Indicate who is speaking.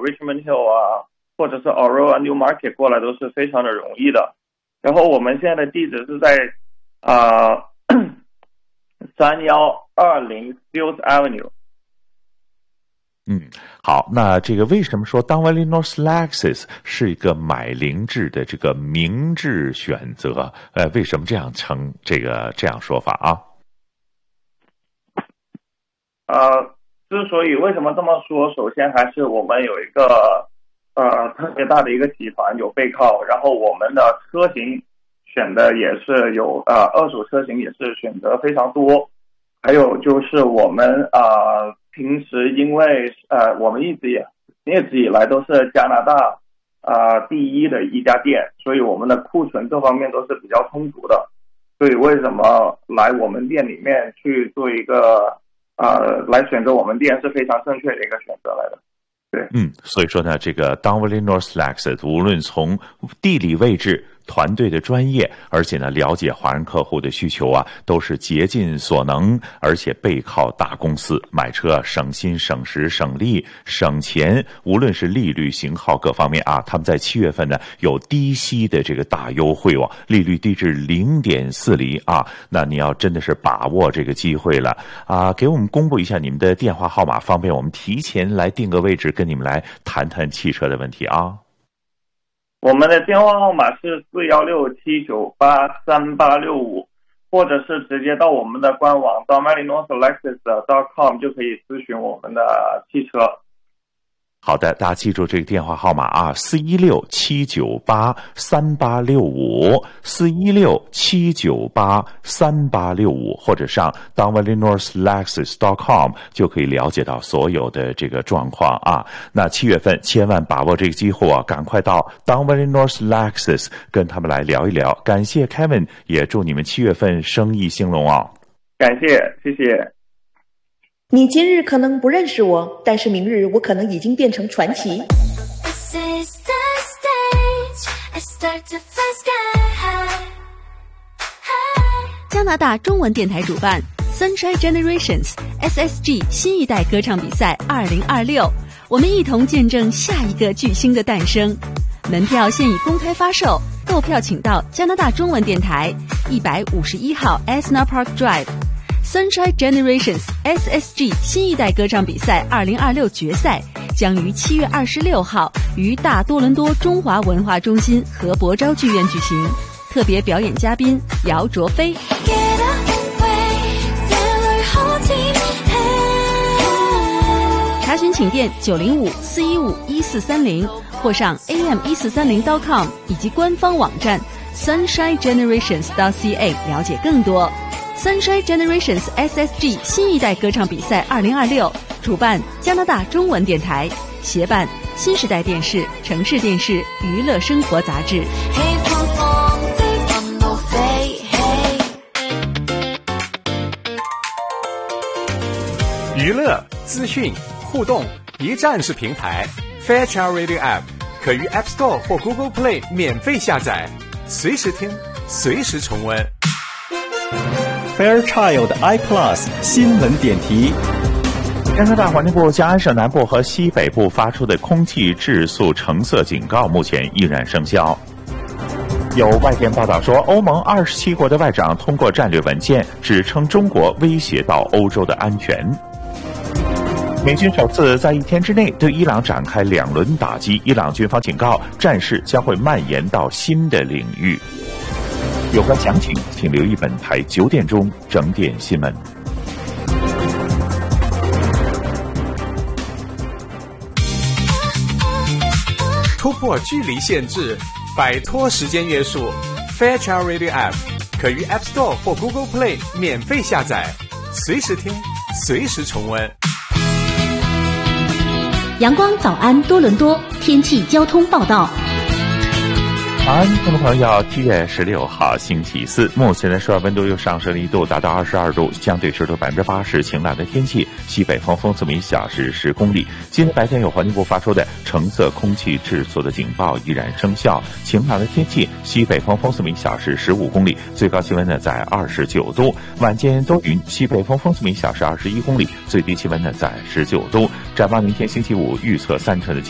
Speaker 1: Richmond Hill 啊，或者是 Aurora Newmarket 过来都是非常的容易的。然后我们现在的地址是在3120 Fields Avenue。
Speaker 2: 好，那这个为什么说 Don Valley North Lexus 是一个买凌志的这个明智选择？为什么这样说法啊？
Speaker 1: 之所以为什么这么说，首先还是我们有一个特别大的一个集团有背靠，然后我们的车型选的也是有二手车型也是选择非常多，还有就是我们平时因为我们一直以来都是加拿大第一的一家店，所以我们的库存各方面都是比较充足的，所以为什么来我们店里面去做一个来选择我们店是非常正确的一个选择来的。对，
Speaker 2: 所以说呢，这个 Don Valley North Lexus 无论从地理位置、团队的专业，而且呢了解华人客户的需求啊，都是竭尽所能，而且背靠大公司，买车省心省时省力省钱，无论是利率型号各方面啊，他们在7月份呢有低息的这个大优惠哦，利率低至 0.4 厘啊，那你要真的是把握这个机会了啊！给我们公布一下你们的电话号码，方便我们提前来定个位置，跟你们来谈谈汽车的问题啊。
Speaker 1: 我们的电话号码是416-798-3865，或者是直接到我们的官网 donvalleynorthlexus.com 就可以咨询我们的汽车。
Speaker 2: 好的，大家记住这个电话号码啊，416-798-3865 416-798-3865，或者上 donvalleynorthlexus.com 就可以了解到所有的这个状况啊。那7月份千万把握这个机会啊，赶快到 Don Valley North Lexus 跟他们来聊一聊。感谢 Kevin， 也祝你们7月份生意兴隆啊！
Speaker 1: 感谢，谢谢。
Speaker 3: 你今日可能不认识我，但是明日我可能已经变成传奇。
Speaker 4: 加拿大中文电台主办 Sunshine Generations SSG 新一代歌唱比赛2026，我们一同见证下一个巨星的诞生。门票现已公开发售，购票请到加拿大中文电台151号 Asna Park Drive。Sunshine Generations SSG 新一代歌唱比赛2026决赛将于7月26号于大多伦多中华文化中心和博昭剧院举行，特别表演嘉宾姚卓飞。查询请电905-415-1430或上 am1430.com 以及官方网站 sunshinegenerations.ca 了解更多。Sunshine Generations SSG 新一代歌唱比赛2026主办加拿大中文电台，协办新时代电视、城市电视、娱乐生活杂志。
Speaker 5: 娱乐、资讯、互动一站式平台 Fairchild Radio App 可于 App Store 或 Google Play 免费下载，随时听，随时重温。
Speaker 6: Fairchild iPlus 新闻点题。
Speaker 2: 加拿大环境部将安省南部和西北部发出的空气质素橙色警告目前依然生效。有外电报道说，欧盟27国的外长通过战略文件，指称中国威胁到欧洲的安全。美军首次在1天之内对伊朗展开2轮打击，伊朗军方警告，战事将会蔓延到新的领域。有关详情请留意本台9点钟整点新闻。
Speaker 5: 突破距离限制，摆脱时间约束， Fairchild Radio App 可于 App Store 或 Google Play 免费下载，随时听，随时重温。
Speaker 4: 阳光早安多伦多天气交通报道。
Speaker 2: 早安，各位朋友，7月16号星期四，目前的室外温度又上升了1度，达到22度，相对湿度80%，晴朗的天气，西北风风速每小时10公里。今天白天有环境部发出的橙色空气质素的警报依然生效，晴朗的天气，西北风风速每小时15公里，最高气温呢在29度。晚间多云，西北风风速每小时21公里，最低气温呢在19度。展望明天星期五，预测3成的